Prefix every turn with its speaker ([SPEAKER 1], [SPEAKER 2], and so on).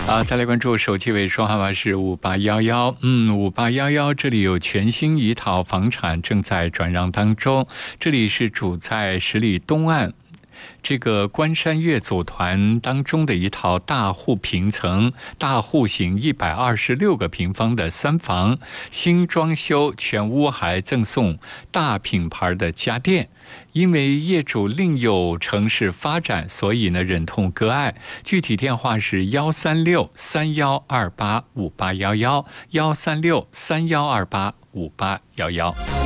[SPEAKER 1] 再来关注手机尾数号码是5811。5811这里有全新一套房产正在转让当中，这里是主在十里东岸这个关山月组团当中的一套大户平层大户型126个平方的三房，新装修，全屋还赠送大品牌的家电。因为业主另有城市发展，所以呢忍痛割爱。具体电话是13631285811，13631285811。